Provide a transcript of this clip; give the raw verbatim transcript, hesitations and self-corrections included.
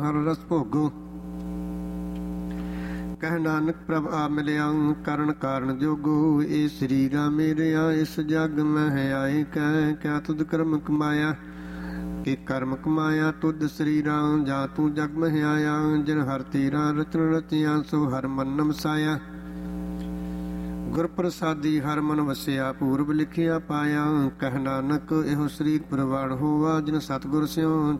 ਹਰ ਰਸ ਭੋਗੋ। ਕਹਿ ਨਾਨਕ ਪ੍ਰਭ ਆ ਮਿਲਿਆ ਕਰਨ ਕਾਰਨ ਜੋਗੋ। ਇਹ ਸਰੀਰਾ ਮੇਰਿਆ ਇਸ ਜਗ ਮਹਿ ਆਏ ਕਹਿ। ਕਿਆ ਤੁਧ ਕਰਮ ਕਮਾਇਆ ਕਿ ਕਰਮ ਕਮਾਇਆ ਤੁਧ ਸਰੀਰਾ। ਜਾ ਤੂੰ ਜਗ ਮਹਿ ਆਇਆ ਜਿਨ ਹਰ ਤੇਰਾ ਰਚਨ ਰਚਿਆ ਸੋ ਹਰ ਮਨ ਵਸਾਇਆ। ਗੁਰ ਪ੍ਰਸਾਦੀ ਹਰ ਮਨ ਵਸਿਆ ਪੂਰਬ ਲਿਖਿਆ ਪਾਇਆ। ਕਹਿ ਨਾਨਕ ਇਹੋ ਸਰੀਰ ਪ੍ਰਵਾਨ ਹੋਆ ਜਿਨ ਸਤਿਗੁਰ ਸਿਉ